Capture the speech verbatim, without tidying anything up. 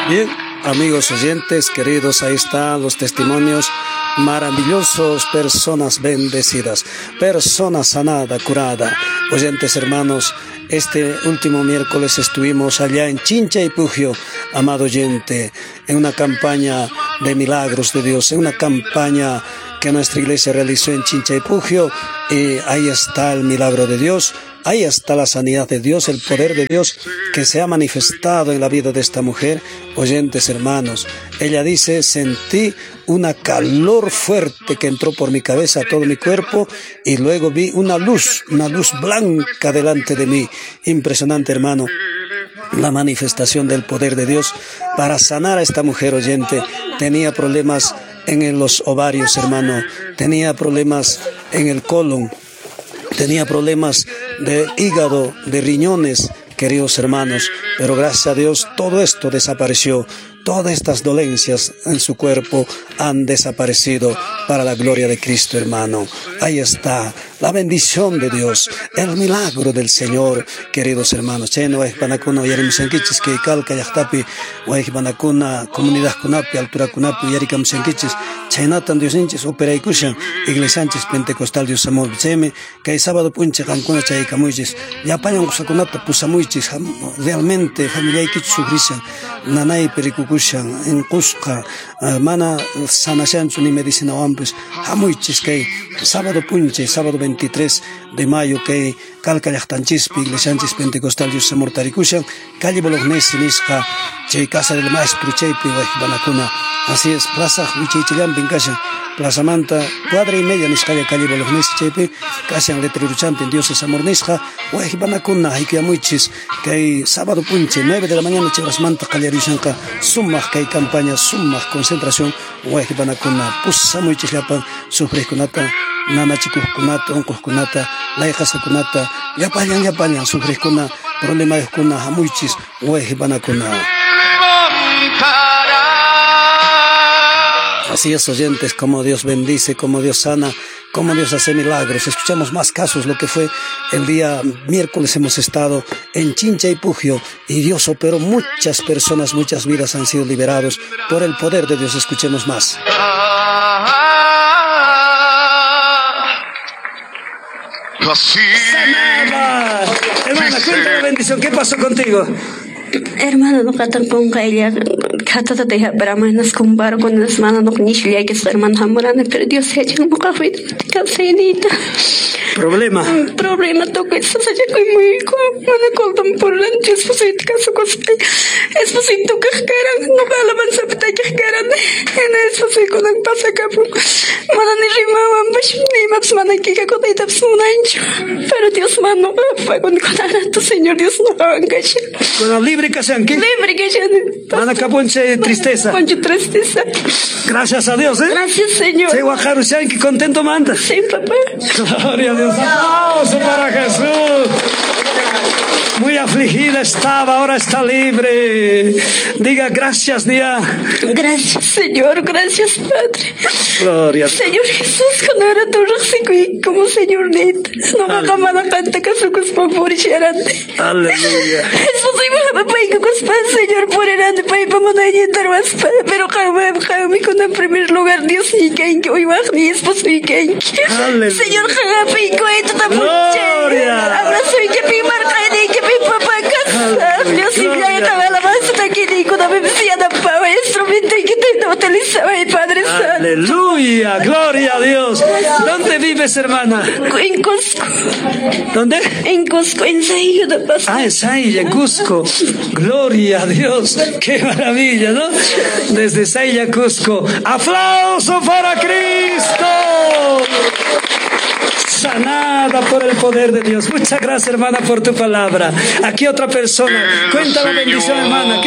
Bien, amigos oyentes, queridos, ahí están los testimonios maravillosos, personas bendecidas, personas sanada, curada. Oyentes hermanos, este último miércoles estuvimos allá en Chinchaypugio, amado oyente, en una campaña de milagros de Dios, en una campaña que nuestra iglesia realizó en Chinchaypugio, y ahí está el milagro de Dios. Ahí está la sanidad de Dios, el poder de Dios que se ha manifestado en la vida de esta mujer. Oyentes hermanos, ella dice: sentí una calor fuerte que entró por mi cabeza a todo mi cuerpo y luego vi una luz, una luz blanca delante de mí. Impresionante, hermano, la manifestación del poder de Dios para sanar a esta mujer. Oyente, tenía problemas en los ovarios, hermano, tenía problemas en el colon, tenía problemas de hígado, de riñones, queridos hermanos, pero gracias a Dios todo esto desapareció. Todas estas dolencias en su cuerpo han desaparecido para la gloria de Cristo, hermano. Ahí está la bendición de Dios, el milagro del Señor, queridos hermanos. Cheno banakuna yarimisankichis que calca yachtapi, banakuna comunidad kunapi, altura kunapi yarikamusankichis, chaynatan Dios ninchis operaikushan, iglesianchis pentecostal Dios amor cheme, que sábado punche cancuna chaykamuchis, yapayan kusakunata pusamuchis, realmente familia ikichu sufrisan, nanay pericucu en Cusca, mana sanashanchu ni medicina amples, hamuichis que sábado punche, sábado veintitrés de mayo que calca yachtanchispi, iglesianchis pentecostal Dios amor tarikushan, calle Bolognesi nisca, che casa del maestro cheipi banacuna. Así es, plaza Huichichilan Pincasha, Plaza Manta, cuadra y media niscaya calle Bolognesi cheipi, casi en letreruchampi en Dioses amor nisca, banacuna, hay que amuichis, que hay sábado punche, nueve de la mañana chevras manta calle Rishanka, summas que hay campaña, summas concentración, banacuna, pusa muichis yapan, sufres kunata, nana chicos kunata, oncos kunata, laijas kunata, yapayan, yapayan, sufres kuna, problema de kuna, amuichis, banacuna. Así es, oyentes, como Dios bendice, como Dios sana, como Dios hace milagros. Escuchamos más casos, lo que fue el día miércoles hemos estado en Chinchaypugio y Dios operó, muchas personas, muchas vidas han sido liberados por el poder de Dios. Escuchemos más. Sanada. Hermana, cuéntame bendición, ¿qué pasó contigo? Hermano, no catan con ella, catata te para manas comparo con las manos no nishlia que es hermano hamorana, pero Dios se echa un poco de cansadita. Problema. Problema toca eso se echa con muy con mana coltan por la es posible caso cospe. Es posible tu cascara, no gala man sapta cascara. En eso se con el pasa capo. Mana ni rima ambash ni max mana que que con esta sunancho. Pero Dios mano fue con tu Señor Dios no angacha. Con libre casanque. Libre que ya. Mana caponche tristeza. Ponche tristeza. Gracias a Dios, ¿eh? Gracias, Señor. Se guajaru shan que contento manda. Sí, papá. Gloria a Dios. Aplauso para Jesús. Muy afligida estaba, ahora está libre. Diga gracias, Día. Gracias, Señor. Gracias, Padre. Gloria. Señor Jesús, cuando era tu recibo como Señor Neta. No me acababa tanta casa con su favor y charante. Aleluya. Eso soy baja para ir con su Señor por erante para ir para una yenta más. Pero jamás, jamás con el primer lugar Dios y que hoy va mi esposo y que. Señor jamás y con esto tampoco. Gloria. Abrazo y que mi marca y que mi papá casa. Dios y ya estaba la más aquí y con la bebida de pavo instrumento y que te utilizaba mi Padre Santo. Aleluya, gloria a Dios. ¿Dónde vives, hermana? En Cusco. ¿Dónde? En Cusco, en Saillo de Pasto. Ah, en Sailla, en Cusco. Gloria a Dios. Qué maravilla, ¿no? Desde Sailla, Cusco. ¡Aplauso para Cristo! Sanada por el poder de Dios. Muchas gracias, hermana, por tu palabra. Aquí otra persona. Cuenta la bendición, hermana.